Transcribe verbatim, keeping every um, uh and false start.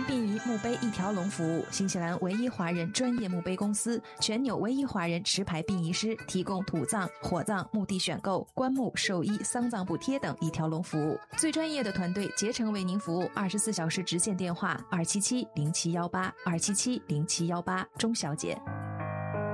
殡仪墓碑一条龙服务，新西兰唯一华人专业墓碑公司，全纽唯一华人持牌殡仪师，提供土葬、火葬、墓地选购、棺木、寿衣、丧葬补贴等一条龙服务。最专业的团队竭诚为您服务，二十四小时直线电话二七七零七一八二七七零七一八，钟小姐。